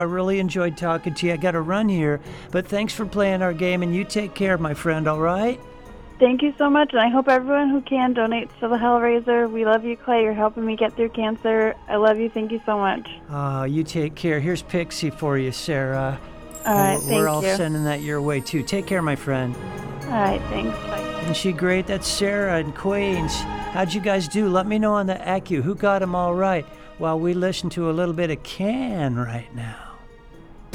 I really enjoyed talking to you. I got to run here, but thanks for playing our game, and you take care, my friend, all right? Thank you so much, and I hope everyone who can donates to the Hellraiser. We love you, Clay. You're helping me get through cancer. I love you. Thank you so much. You take care. Here's Pixie for you, Sarah. All right, thank you. We're all sending that your way, too. Take care, my friend. All right, thanks. Bye. Isn't she great? That's Sarah and Queens. How'd you guys do? Let me know on the ACU who got them all right while we listen to a little bit of Can right now.